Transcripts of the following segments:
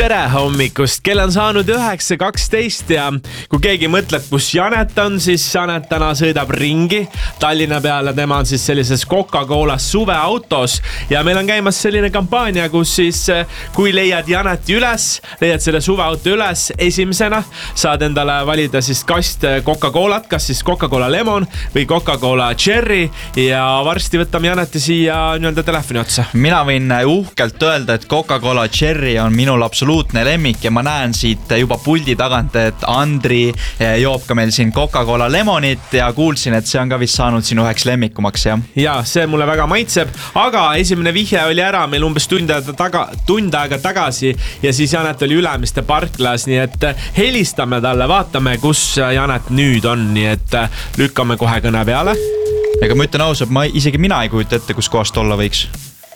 Tere hommikust, kell on saanud 9:12 ja kui keegi mõtleb, kus Janet on, siis Janet täna sõidab ringi Tallinna peale. Tema on siis sellises Coca-Cola suveautos ja meil on käimas selline kampaania, kus siis kui leiad Janeti üles, leiad selle suveauto üles, esimesena saad endale valida siis kast Coca-Colat, kas siis Coca-Cola Lemon või Coca-Cola Cherry ja varsti võtame Janeti siia nii-öelda telefoni otsa. Mina võin uhkelt öelda, et Coca-Cola Cherry on minul absoluutne lemmik ja ma näen siit juba puldi tagant, et Andri joob ka meil siin Coca-Cola Lemonit ja kuulsin, et see on ka vist saanud sinu üheks lemmikumaks, jah? Ja, see mulle väga maitseb, aga esimene vihje oli ära meil umbes tund aega tagasi ja siis Janet oli Ülemiste parklas, nii et helistame talle, vaatame, kus Janet nüüd on, nii et lükkame kohe kõne peale. Ega ma ütlen ausalt, isegi mina ei kujuta ette, kus kohast olla võiks.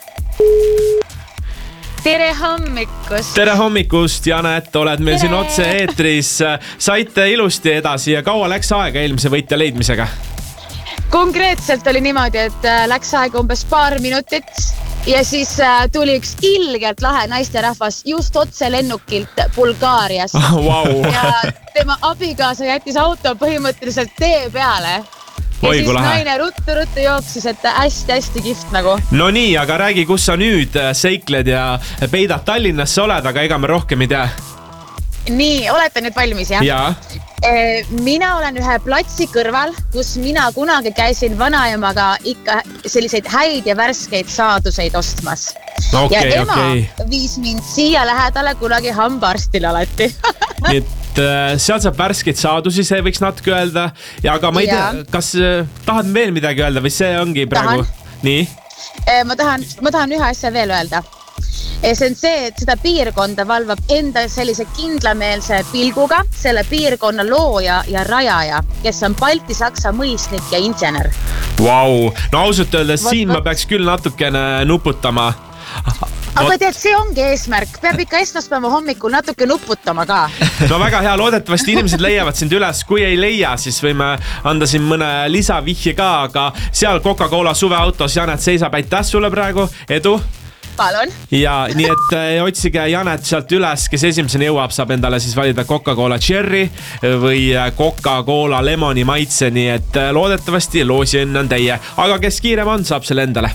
Tere hommikust! Tere hommikust, Janet, oled meil siin otse eetris. Saite ilusti edasi ja kaua läks aega eelmise võitja leidmisega? Konkreetselt oli niimoodi, et läks aega umbes paar minutit ja siis tuli üks ilgelt lahe naisterahvas just otse lennukilt Bulgaarias. Wow. Ja tema abikaasa jättis auto põhimõtteliselt tee peale. Ja siis naine ruttu jooksis, et hästi kihvt nagu. No nii, aga räägi, kus sa nüüd seikled ja peidad Tallinnasse oled, aga ega me rohkem ei tea. Nii, olete nüüd valmis, jah? Jaa. Mina olen ühe platsi kõrval, kus mina kunagi käisin vanaemaga ikka selliseid häid ja värskeid saaduseid ostmas. Ja ema viis mind siia lähedale kunagi hambaarstile alati. Nii et seal saab värskeid saadusi, see võiks natuke öelda. Ja aga ma ei tea, kas tahad veel midagi öelda või see ongi praegu? Nii? Ma tahan ühe asja veel öelda. See on see, et seda piirkonda valvab enda sellise kindlameelse pilguga selle piirkonna looja ja rajaja, kes on Balti-Saksa mõisnik ja insener. Vau, no ausalt öeldes siin ma peaks küll natukene nuputama. Aga tead, see ongi eesmärk. Peab ikka esmaspäeva hommikul natuke nuputama ka. No väga hea, loodetavasti inimesed leiavad sind üles. Kui ei leia, siis võime anda siin mõne lisavihje ka, aga seal Coca-Cola suveautos Janet seisab. Aitäh sulle praegu, edu! Palun! Ja nii et otsige Janet sealt üles, kes esimesena jõuab, saab endale siis valida Coca-Cola Cherry või Coca-Cola Lemoni maitse, nii et loodetavasti loosi õnn on teie. Aga kes kiirem on, saab selle endale.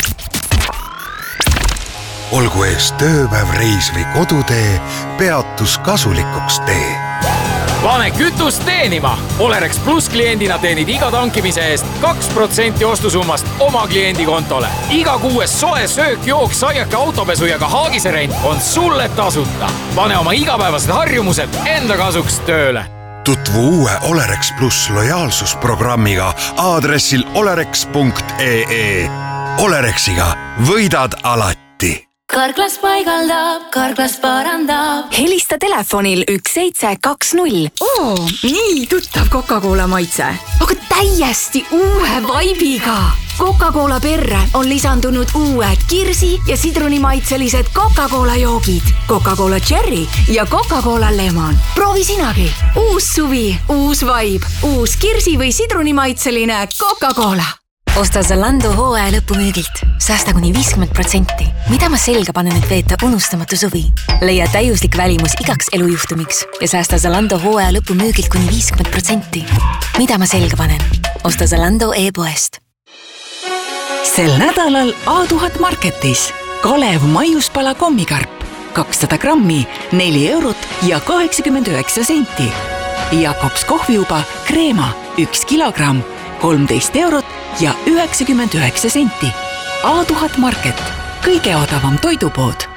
Olgu ees tööpäev, reis või kodutee, peatus kasulikuks tee. Pane kütust teenima! Olerex Plus kliendina teenid iga tankimise eest 2% ostusummast oma kliendi kontole. Iga kuues soe söök, jook, saiake, autopesu ja ka haagiserent on sulle tasuta. Pane oma igapäevased harjumused enda kasuks tööle. Tutvu uue Olerex Plus lojaalsusprogrammiga aadressil olerex.ee. Olerexiga võidad alati. Karklas paigaldab, Karklas parandab. Helista telefonil 1720. Nii tuttav Coca-Cola maitse. Aga täiesti uue vaibiga. Coca-Cola perre on lisandunud uued kirsi- ja sidrunimaitselised Coca-Cola joogid. Coca-Cola Cherry ja Coca-Cola Lemon. Proovi sinagi. Uus suvi, uus vaib, uus kirsi- või sidrunimaitseline Coca-Cola. Osta Zalando hooaja lõpumüügilt. Säästa kuni 50%. Mida ma selga panen, et veeta unustamatu suvi? Leia täiuslik välimus igaks elujuhtumiks ja säästa Zalando hooaja lõpumüügilt kuni 50%. Mida ma selga panen? Osta Zalando e-poest. Sel nädalal A1000 Marketis Kalev maiuspala kommikarp 200 grammi 4 eurot ja 89 senti. Jakobs kohviuba kreema 1 kilogramm 13 eurot ja 99 senti. A1000 Market, kõige odavam toidupood.